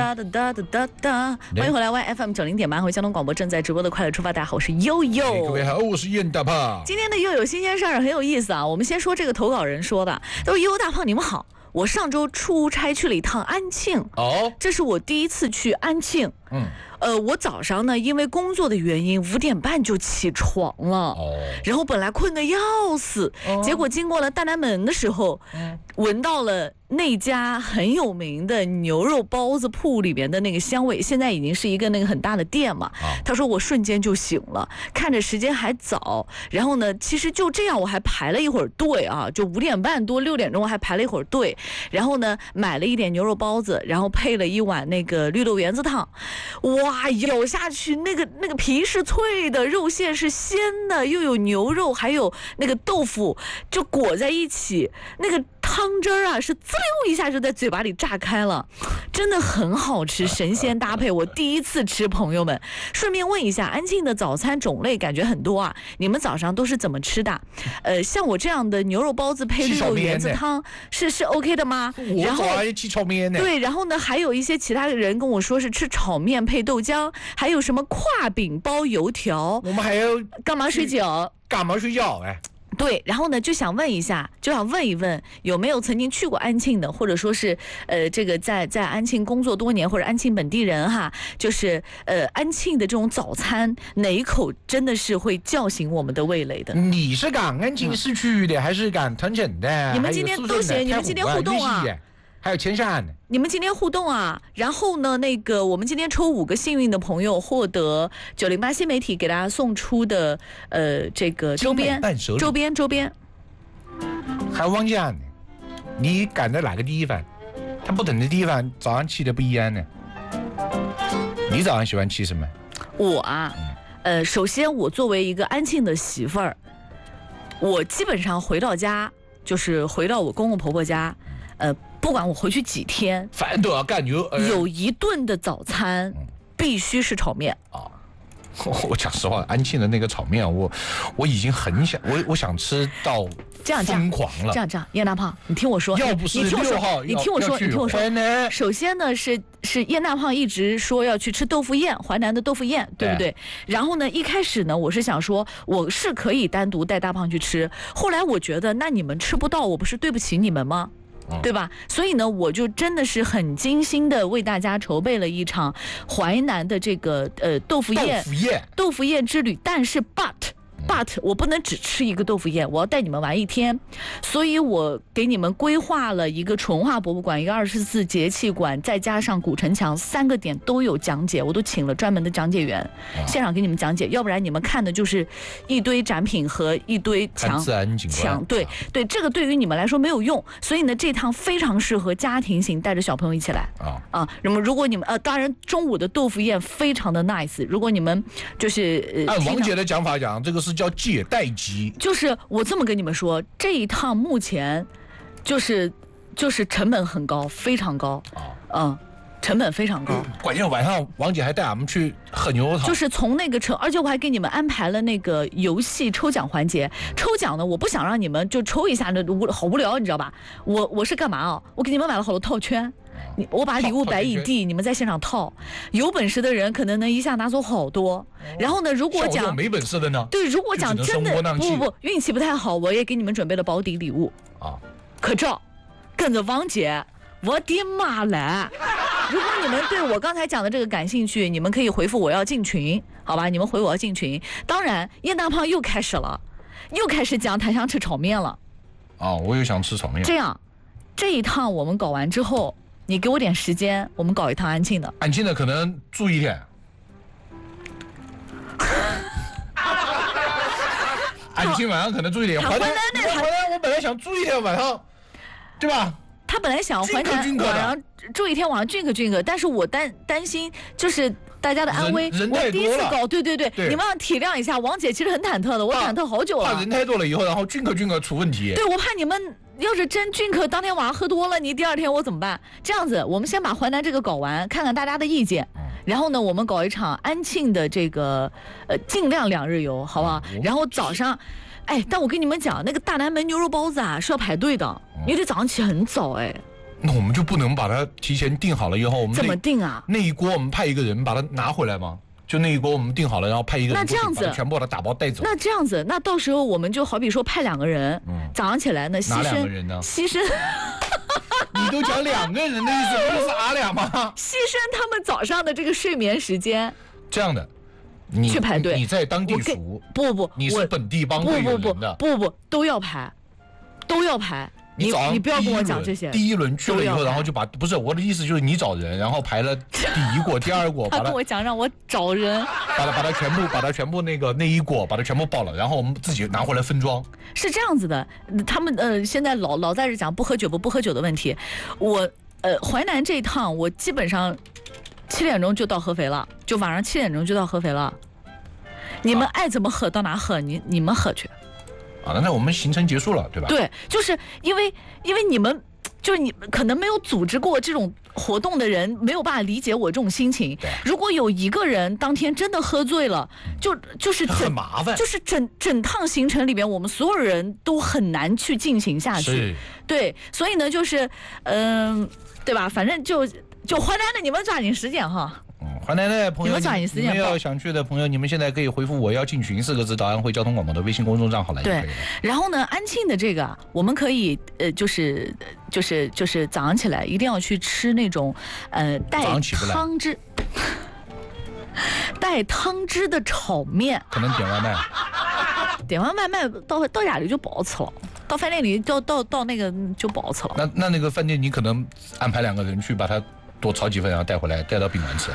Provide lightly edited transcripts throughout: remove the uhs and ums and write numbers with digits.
哒哒哒哒哒哒，欢迎回来 YFM90.8回交通广播正在直播的快乐出发，大家好，我是悠悠。 各位好，我是燕大胖。 今天的又有新鲜事儿，很有意思啊。我们先说这个投稿人说的，他说悠悠大胖你们好，我上周出差去了一趟安庆，这是我第一次去安庆。我早上呢，因为工作的原因，5点半就起床了，然后本来困得要死，结果经过了大南门的时候，闻到了那家很有名的牛肉包子铺里面的那个香味，现在已经是一个那个很大的店嘛。他说我瞬间就醒了，看着时间还早，然后呢，其实就这样我还排了一会儿队啊，就5点半多6点钟还排了一会儿队，然后呢买了一点牛肉包子，然后配了一碗那个绿豆圆子汤，哇，咬下去那个皮是脆的，肉馅是鲜的，又有牛肉还有那个豆腐就裹在一起，那个汤汁儿啊是滋溜一下就在嘴巴里炸开了，真的很好吃，神仙搭配，我第一次吃，朋友们。顺便问一下，安庆的早餐种类感觉很多啊，你们早上都是怎么吃的？像我这样的牛肉包子配绿豆圆子汤是 OK 的吗？ 我早上也吃炒面呢。 对，然后呢，还有一些其他的人跟我说是吃炒面配豆浆，还有什么跨饼包油条， 我们还有干嘛水饺？ 干嘛水饺哎？ 对，然后呢，就想问一问，有没有曾经去过安庆的，或者说是这个在安庆工作多年或者安庆本地人哈，就是安庆的这种早餐哪一口真的是会叫醒我们的味蕾的？ 你是赶安庆市区的，还是赶藤城的？ 你们今天都写，你们今天互动啊？ 还有千山的， 你们今天互动啊，然后呢，那个我们今天抽5个幸运的朋友，获得908新媒体给大家送出的这个周边， 还忘记了，你赶在哪个地方？它不同的地方早上吃的不一样呢。你早上喜欢吃什么？ 我啊，首先我作为一个安庆的媳妇儿，我基本上回到家就是回到我公公婆婆家，不管我回去几天， 反正都要干有一顿的早餐必须是炒面啊。 我讲实话，安庆的那个炒面，我已经很想，我想吃到疯狂了。 这样，燕大胖，你听我说， 要不是6号， 你听我说，首先呢是燕大胖一直说要去吃豆腐宴，淮南的豆腐宴，对不对？然后呢，一开始呢，我是想说我是可以单独带大胖去吃，后来我觉得那你们吃不到，我不是对不起你们吗？对吧？所以呢，我就真的是很精心的为大家筹备了一场淮南的这个豆腐宴之旅。但是 but 我不能只吃一个豆腐宴，我要带你们玩1天，所以我给你们规划了一个淳化博物馆，一个24节气馆，再加上古城墙，3个点都有讲解，我都请了专门的讲解员，现场给你们讲解，要不然你们看的就是一堆展品和一堆墙，对，这个对于你们来说没有用，所以呢，这趟非常适合家庭型，带着小朋友一起来那么如果你们当然中午的豆腐宴非常的 nice， 如果你们就是按王姐的讲法讲，这个是叫借待机， 就是我这么跟你们说，这一趟目前就是成本很高，非常高成本非常高。 关键晚上王姐还带我们去喝牛肉汤， 就是从那个而且我还给你们安排了那个游戏抽奖环节。抽奖呢，我不想让你们就抽一下，好无聊，你知道吧？我是干嘛啊？我给你们买了好多套圈。我把礼物摆一地，你们在现场套，有本事的人可能能一下拿走好多。然后呢，如果讲没本事的呢？ 对，如果讲真的不运气不太好，我也给你们准备了保底礼物可照跟着王姐，我的妈嘞！如果你们对我刚才讲的这个感兴趣，你们可以回复我要进群，好吧？你们回我要进群。当然，燕大胖又开始讲他想吃炒面了。 我又想吃炒面。 这样，这一趟我们搞完之后，你给我点时间，我们搞一趟安庆的。 安庆的可能住1天。安庆晚上可能住1天。淮南我本来想住1天晚上，对吧？ 他本来想淮南晚上住1天，晚上均可，但是我担心就是大家的安危，我第一次搞，对，你们要体谅一下，王姐其实很忐忑的，我忐忑好久了。 怕人太多了以后，然后均可出问题。 对，我怕你们要是真均可当天晚上喝多了，你第2天我怎么办？这样子，我们先把淮南这个搞完，看看大家的意见，然后呢，我们搞一场安庆的这个尽量2日游，好不好？然后早上。但我跟你们讲，那个大南门牛肉包子啊是要排队的，你得早上起很早那我们就不能把它提前订好了以后，我们怎么订啊？ 那一锅我们派一个人把它拿回来吗？就那一锅我们订好了，然后派一个人， 那这样子全部把它打包带走。 那这样子，那到时候我们就好比说派2个人，早上起来呢， 哪2个人呢？ 牺牲。 你都讲2个人的意思，不是俺俩吗？ 牺牲他们早上的这个睡眠时间。 这样的，你去排队， 你在当地熟？ 不， 你是本地帮会有人的。 不，都要排。你不要跟我讲这些。 第一轮去了以后，然后就不是我的意思，就是你找人，然后排了第1锅、第2锅， 他跟我讲让我找人， 把它全部那一锅把它全部报了，然后我们自己拿回来分装。 是这样子的，他们现在老在这讲不喝酒的问题。我淮南这一趟我基本上7点钟就到合肥了，就晚上7点钟就到合肥了。你们爱怎么喝到哪喝，你们喝去。 那我们行程结束了，对吧？ 对，就是因为你们可能没有组织过这种活动的人，没有办法理解我这种心情。如果有一个人当天真的喝醉了，就是很麻烦， 就是整趟行程里边，我们所有人都很难去进行下去。对，所以呢，就是对吧？反正就淮南的，你们抓紧时间哈。 淮南的朋友， 你们要想去的朋友，你们现在可以回复我要进群4个字，导安会交通广播的微信公众账号来就可以了。对， 然后呢，安庆的这个我们可以就是早上起来一定要去吃那种带汤汁的炒面。 可能点外卖。 点完外卖到家里就不好吃了，到饭店里到那个就不好吃了。 那个饭店你可能安排2个人去把它多炒几份，然后带回来带到宾馆吃。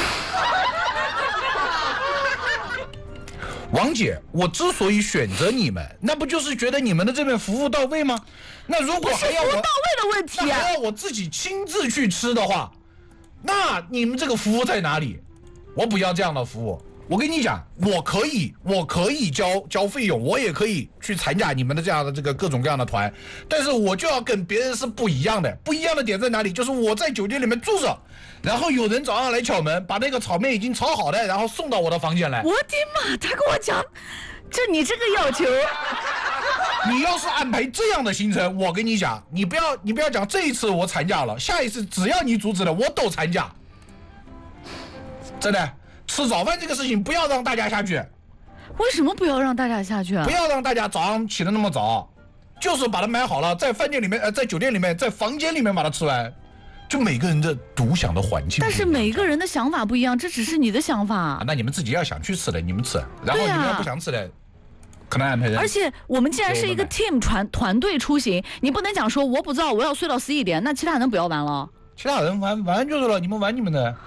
王姐，我之所以选择你们，那不就是觉得你们的这边服务到位吗？那如果还要服务到位的问题还要我自己亲自去吃的话，那你们这个服务在哪里？我不要这样的服务。我跟你讲，我可以交费用，我也可以去参加你们的这样的这个各种各样的团，但是我就要跟别人是不一样的。不一样的点在哪里？就是我在酒店里面住着，然后有人早上来敲门，把那个炒面已经炒好的，然后送到我的房间来。 我的妈！他跟我讲，你这个要求， 你要是安排这样的行程，我跟你讲，你不要讲这一次我参加了，下一次只要你阻止了，我都参加。真的。吃早饭这个事情不要让大家下去。 为什么不要让大家下去啊？ 不要让大家早上起得那么早，就是把它买好了，在饭店里面在酒店里面，在房间里面把它吃完。就每个人的独享的环境， 但是每一个人的想法不一样，这只是你的想法。 那你们自己要想去吃的，你们吃；然后你们要不想吃的，可能安排人。 而且我们既然是一个 team 团队出行，你不能讲说我不知道我要睡到11点，那其他人不要玩了。 其他人玩就是了，你们玩你们的。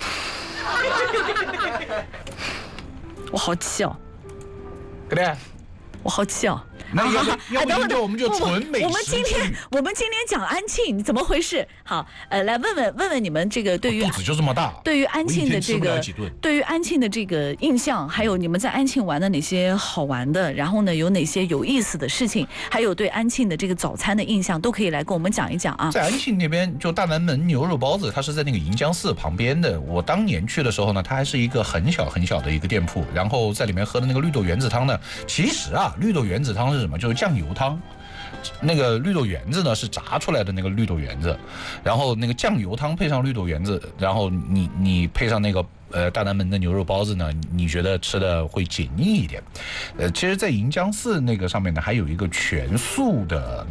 我好气哦！ 对不对？ 我好气哦！ 那要不我们就纯美食。 我们今天讲安庆，怎么回事？好，来问问你们这个对于肚子就这么大， 对于安庆的这个对于安庆的这个印象，还有你们在安庆玩的哪些好玩的，然后呢有哪些有意思的事情，还有对安庆的这个早餐的印象，都可以来跟我们讲一讲啊。 在安庆那边，就大南门牛肉包子，它是在那个银江寺旁边的。我当年去的时候呢，它还是一个很小很小的一个店铺，然后在里面喝的那个绿豆圆子汤呢，其实啊，绿豆圆子汤是什么？就是酱油汤。那个绿豆圆子呢是炸出来的那个绿豆圆子，然后那个酱油汤配上绿豆圆子，然后你配上那个大南门的牛肉包子呢，你觉得吃的会解腻一点。其实在银江寺那个上面呢还有一个全素的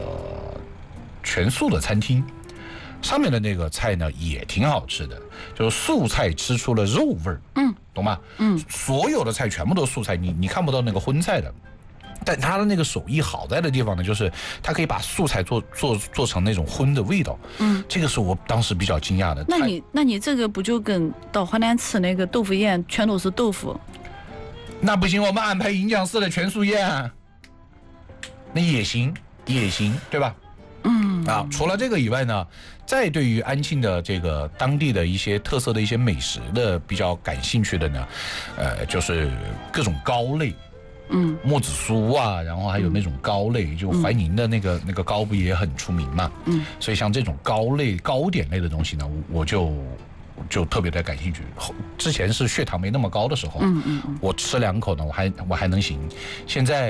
餐厅，上面的那个菜呢也挺好吃的，就是素菜吃出了肉味儿，懂吗？所有的菜全部都是素菜，你看不到那个荤菜的。但他的那个手艺好在的地方呢，就是他可以把素菜做成那种荤的味道。这个是我当时比较惊讶的。 那你这个不就跟到淮南吃那个豆腐宴全都是豆腐？ 那不行，我们安排银江寺的全素宴，那也行，对吧？除了这个以外呢，再对于安庆的这个当地的一些特色的一些美食的比较感兴趣的呢，就是各种糕类。木子酥啊，然后还有那种糕类，就怀宁的那个糕不也很出名嘛？所以像这种糕类、糕点类的东西呢，我就特别的感兴趣。之前是血糖没那么高的时候，我吃2口呢，我还能行。现在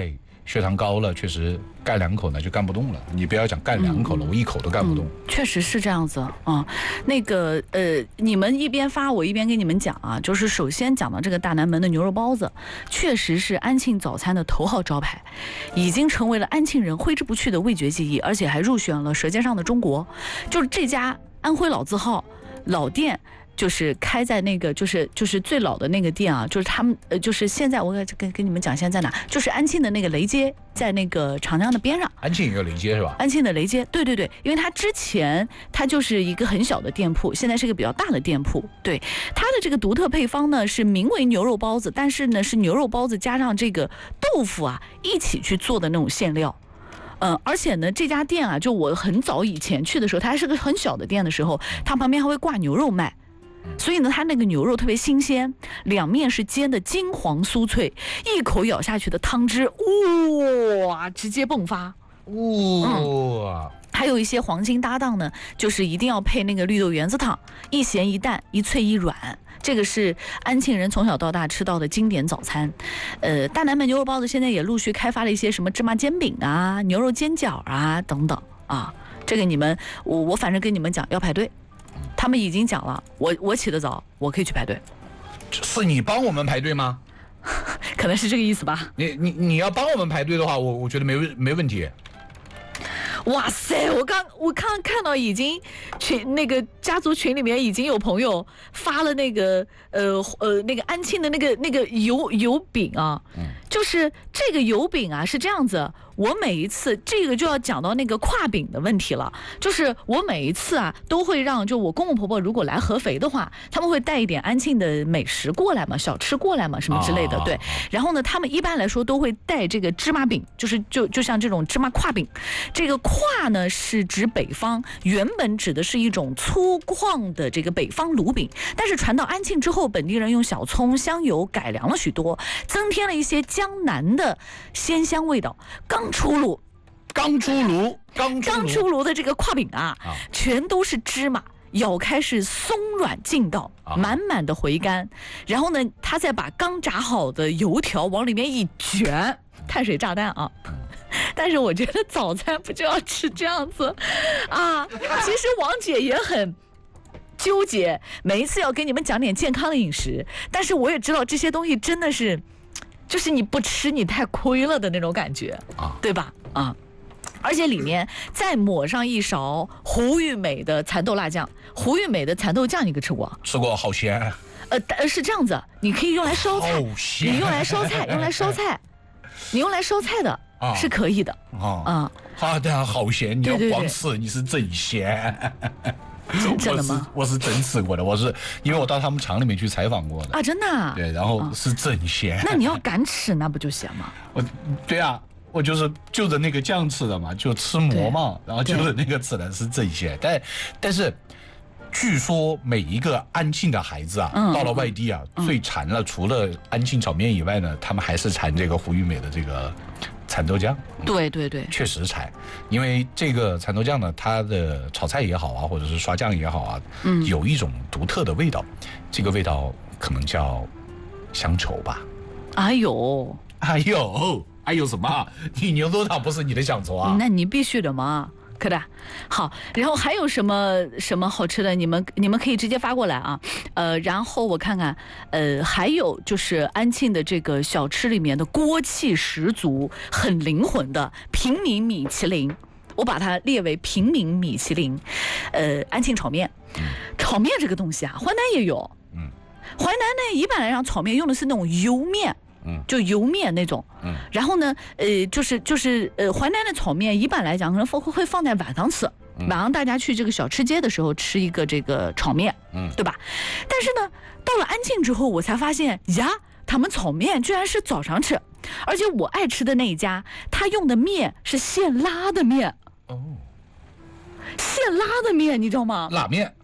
血糖高了，确实干2口呢就干不动了。你不要讲干2口了，我1口都干不动。 确实是这样子啊。那个你们一边发，我一边跟你们讲啊，就是首先讲到这个大南门的牛肉包子，确实是安庆早餐的头号招牌，已经成为了安庆人挥之不去的味觉记忆，而且还入选了《舌尖上的中国》。就是这家安徽老字号老店。就是开在那个就是最老的那个店啊，就是他们就是现在我跟你们讲现在哪，就是安庆的那个雷街，在那个长江的边上。 安庆有雷街是吧？ 安庆的雷街，对对对，因为它之前它就是一个很小的店铺，现在是一个比较大的店铺。对，它的这个独特配方呢是名为牛肉包子，但是呢是牛肉包子加上这个豆腐啊一起去做的那种馅料。而且呢，这家店啊，就我很早以前去的时候，它还是个很小的店的时候，它旁边还会挂牛肉卖。所以呢，它那个牛肉特别新鲜，两面是煎的金黄酥脆，一口咬下去的汤汁，哇，直接迸发，哇！还有一些黄金搭档呢，就是一定要配那个绿豆圆子汤，一咸一淡，一脆一软。这个是安庆人从小到大吃到的经典早餐。大南门牛肉包子现在也陆续开发了一些什么芝麻煎饼啊、牛肉煎饺啊等等啊。这个你们，我反正跟你们讲要排队。他们已经讲了，我起得早，我可以去排队。 是你帮我们排队吗？ 可能是这个意思吧。 你要帮我们排队的话，我觉得没问题。 哇塞！我刚看到已经那个家族群里面已经有朋友发了那个那个安庆的那个油饼啊，就是这个油饼啊是这样子。我每一次这个就要讲到那个跨饼的问题了，就是我每一次啊都会让就我公公婆婆如果来合肥的话，他们会带一点安庆的美食过来嘛，小吃过来嘛，什么之类的，对。然后呢，他们一般来说都会带这个芝麻饼，就像这种芝麻跨饼。这个跨呢是指北方，原本指的是一种粗犷的这个北方卤饼，但是传到安庆之后，本地人用小葱、香油改良了许多，增添了一些江南的鲜香味道。刚出炉的这个跨饼啊，全都是芝麻，咬开是松软劲道，满满的回甘。然后呢，他再把刚炸好的油条往里面一卷，碳水炸弹啊！但是我觉得早餐不就要吃这样子啊？其实王姐也很纠结，每一次要跟你们讲点健康的饮食，但是我也知道这些东西真的是。就是你不吃你太亏了的那种感觉啊，对吧？啊，而且里面再抹上一勺胡玉美的蚕豆辣酱。胡玉美的蚕豆酱你可吃过？ 吃过，好咸。 是这样子，你可以用来烧菜，你用来烧菜，你用来烧菜的是可以的啊。 好的，好咸，你要光吃你是真咸。 真的吗？ 我是真吃过的，因为我到他们厂里面去采访过的啊，真的、啊。 对，然后是真咸。 那你要敢吃，那不就咸吗？ 对啊，我就着那个酱吃的嘛，就吃馍嘛，然后就着那个吃的是真咸。但是，据说每一个安庆的孩子啊，到了外地啊，最馋了，除了安庆炒面以外呢，他们还是馋这个胡玉美的这个。蚕豆酱， 对， 确实馋，因为这个蚕豆酱呢，它的炒菜也好啊，或者是刷酱也好啊，有一种独特的味道，这个味道可能叫乡愁吧。 哎呦什么？你牛肉汤不是你的乡愁啊？ 那你必须的嘛。可的，好，然后还有什么好吃的？你们可以直接发过来啊。然后我看看，还有就是安庆的这个小吃里面的锅气十足、很灵魂的平民米其林，我把它列为平民米其林。安庆炒面，炒面这个东西啊，淮南也有。淮南呢，一般来讲炒面用的是那种油面。就油面那种，然后呢，淮南的炒面一般来讲可能会放在晚上吃，晚上大家去这个小吃街的时候吃一个这个炒面，对吧？但是呢，到了安庆之后，我才发现呀，他们炒面居然是早上吃，而且我爱吃的那一家，他用的面是现拉的面，现拉的面，你知道吗？ 拉面。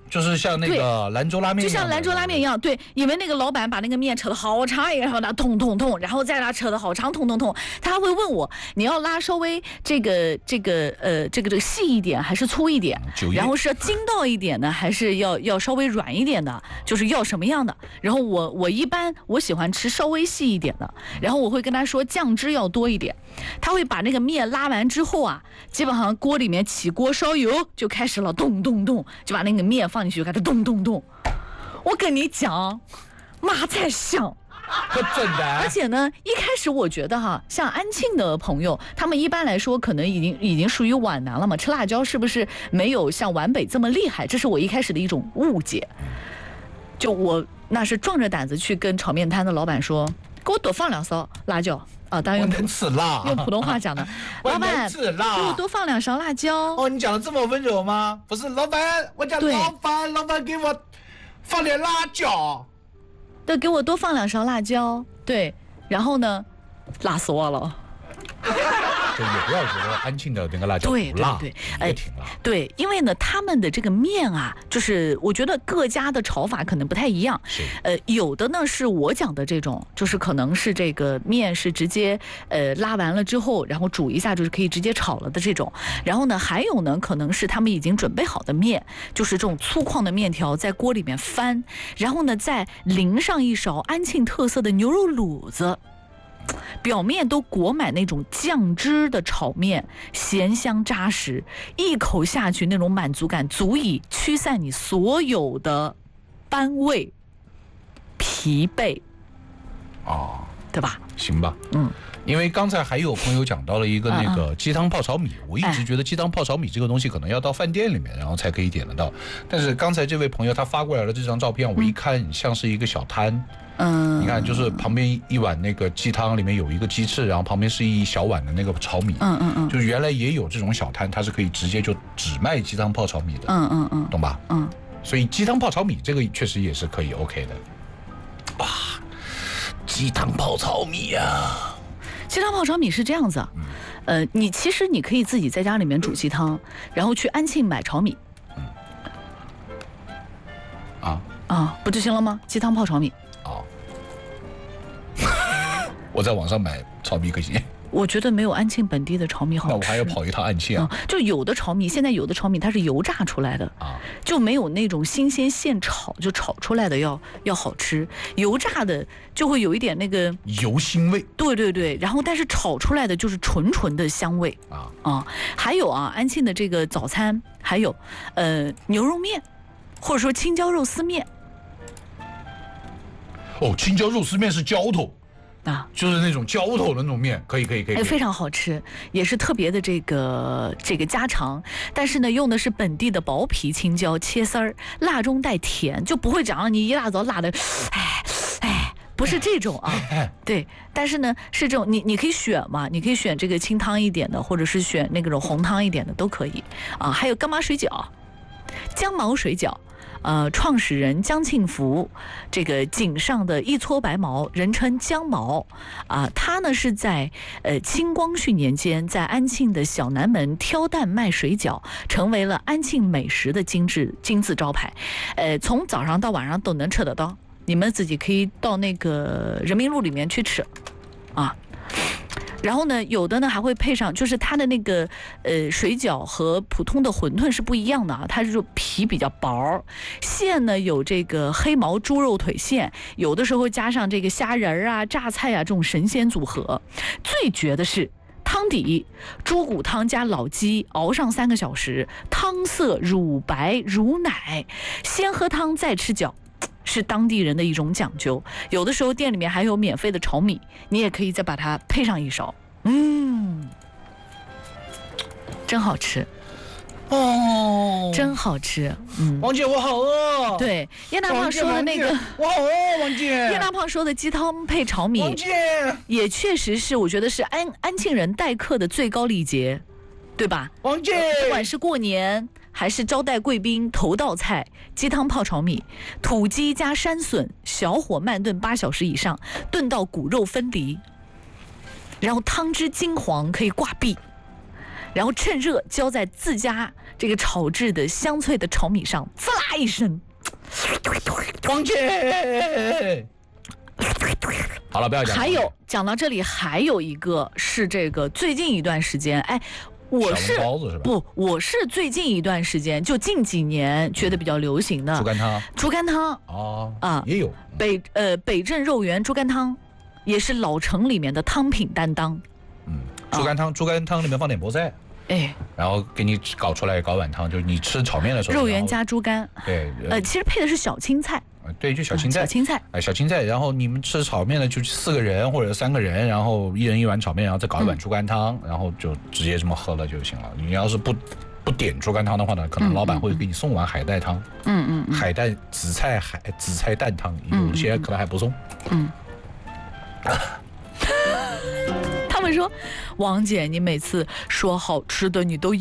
就是像那个兰州拉面， 就像兰州拉面一样，对，因为那个老板把那个面扯得好长，然后呢痛，然后再拉扯得好长，痛，他还会问我，你要拉稍微这个细一点还是粗一点，然后是筋道一点的，还是要稍微软一点的，就是要什么样的。然后我一般我喜欢吃稍微细一点的，然后我会跟他说酱汁要多一点。他会把那个面拉完之后啊，基本上锅里面起锅烧油就开始了，咚，就把那个面放进去，开始咚。我跟你讲，妈才香。 真的。 而且呢，一开始我觉得哈，像安庆的朋友，他们一般来说可能已经属于皖南了嘛，吃辣椒是不是没有像皖北这么厉害？这是我一开始的一种误解。就我那是壮着胆子去跟炒面摊的老板说，给我多放2勺辣椒啊！当然我能吃辣， 用普通话讲的。老板， 吃辣， 给我多放2勺辣椒。 哦，你讲的这么温柔吗？不是，老板，我讲老板给我放点辣椒。 对，给我多放2勺辣椒。对，然后呢，辣死我了。 就也不要觉得安庆的那个辣椒不辣， 对， 挺辣。 对，因为呢，他们的这个面啊，就是我觉得各家的炒法可能不太一样。 是， 有的呢是我讲的这种，就是可能是这个面是直接拉完了之后，然后煮一下就是可以直接炒了的这种。然后呢，还有呢可能是他们已经准备好的面，就是这种粗犷的面条在锅里面翻，然后呢再淋上一勺安庆特色的牛肉卤子。表面都裹满那种酱汁的炒面，咸香扎实，一口下去那种满足感足以驱散你所有的班味、疲惫，对吧？ 行吧，因为刚才还有朋友讲到了一个那个鸡汤泡炒米，我一直觉得鸡汤泡炒米这个东西可能要到饭店里面，然后才可以点得到。但是刚才这位朋友他发过来的这张照片，我一看像是一个小摊。你看，就是旁边一碗那个鸡汤，里面有一个鸡翅，然后旁边是一小碗的那个炒米。就是原来也有这种小摊，它是可以直接就只卖鸡汤泡炒米的。懂吧？所以鸡汤泡炒米这个确实也是可以 OK 的。鸡汤泡炒米啊！ 鸡汤泡炒米是这样子，你其实你可以自己在家里面煮鸡汤，然后去安庆买炒米。不就行了吗？鸡汤泡炒米。 我在网上买炒米可行？ 我觉得没有安庆本地的炒米好吃。 那我还要跑一趟安庆啊！ 就有的炒米，现在有的炒米它是油炸出来的就没有那种新鲜现炒就炒出来的要好吃。油炸的就会有一点那个油腥味。 对，然后但是炒出来的就是纯的香味还有安庆的这个早餐还有牛肉面，或者说青椒肉丝面。 青椒肉丝面是浇头。就是那种浇头的那种面，可以， 非常好吃，也是特别的这个家常。但是呢，用的是本地的薄皮青椒切丝儿，辣中带甜，就不会讲你一大早辣的，不是这种对。但是呢，是这种你可以选嘛，你可以选这个清汤一点的，或者是选那种红汤一点的都可以还有干妈水饺、姜毛水饺。创始人姜庆福，这个井上的一撮白毛，人称姜毛他呢是在清光绪年间在安庆的小南门挑担卖水饺，成为了安庆美食的金字招牌。从早上到晚上都能吃得到，你们自己可以到那个人民路里面去吃然后呢，有的呢还会配上，就是它的那个水饺和普通的馄饨是不一样的它是皮比较薄，馅呢有这个黑毛猪肉腿馅，有的时候加上这个虾仁榨菜这种神仙组合。最绝的是汤底，猪骨汤加老鸡熬上3个小时，汤色乳白如奶，先喝汤再吃饺。是当地人的一种讲究，有的时候店里面还有免费的炒米，你也可以再把它配上一勺，真好吃真好吃。 王姐我好饿。 对，叶大胖说的那个我好饿，王姐。 叶大胖说的鸡汤配炒米， 王姐也确实是，我觉得是安庆人待客的最高礼节，对吧？ 王姐， 不管是过年还是招待贵宾，头道菜鸡汤泡炒米，土鸡加山笋，小火慢炖8小时以上，炖到骨肉分离，然后汤汁金黄可以挂壁，然后趁热浇在自家这个炒制的香脆的炒米上，滋啦一声， 王姐。好了，不要讲。 还有讲到这里，还有一个是这个最近一段时间，哎，我是最近一段时间，就近几年觉得比较流行的猪肝汤哦啊，也有北镇肉圆猪肝汤，也是老城里面的汤品担当。 猪肝汤里面放点菠菜。 哎， 然后给你搞出来搞碗汤，就是你吃炒面的时候， 肉圆加猪肝， 对， 其实配的是小青菜， 对，就小青菜，小青菜，然后你们吃炒面的就4个人或者3个人，然后1人1碗炒面，然后再搞一碗猪肝汤，然后就直接这么喝了就行了。你要是不点猪肝汤的话呢，可能老板会给你送碗海带汤，海带紫菜蛋汤，有些可能还不送， 他们说，王姐，你每次说好吃的，你都